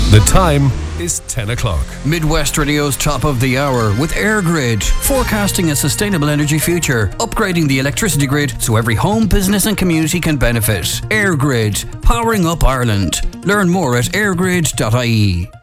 The time is 10 o'clock. Midwest Radio's top of the hour with EirGrid, forecasting a sustainable energy future, upgrading the electricity grid so every home, business and community can benefit. EirGrid, powering up Ireland. Learn more at eirgrid.ie.